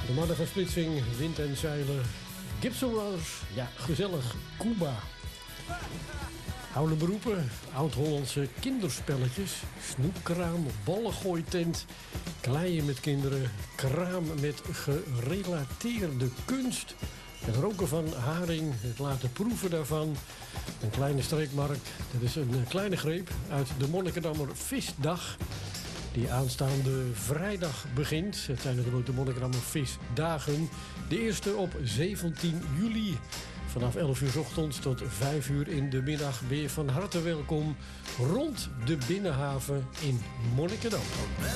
De mannen van Splitsing, Wind en Zeilen, Gibson Brothers, ja, gezellig, Cuba. Oude beroepen, oud-Hollandse kinderspelletjes, snoepkraam, ballengooitent, kleien met kinderen, kraam met gerelateerde kunst, het roken van haring, het laten proeven daarvan, een kleine streekmarkt. Dat is een kleine greep uit de Monnikendammer Visdag, die aanstaande vrijdag begint. Het zijn natuurlijk de Monnikendammer Visdagen. De eerste op 17 juli. Vanaf 11 uur 's ochtends tot 5 uur in de middag ben je van harte welkom rond de Binnenhaven in Monnikendam.